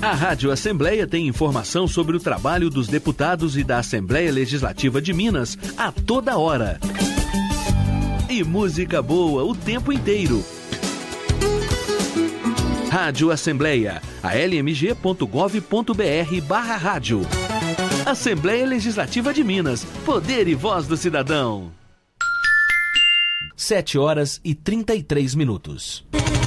A Rádio Assembleia tem informação sobre o trabalho dos deputados e da Assembleia Legislativa de Minas a toda hora. E música boa o tempo inteiro. Rádio Assembleia, almg.gov.br/rádio. Assembleia Legislativa de Minas, poder e voz do cidadão. 7h33.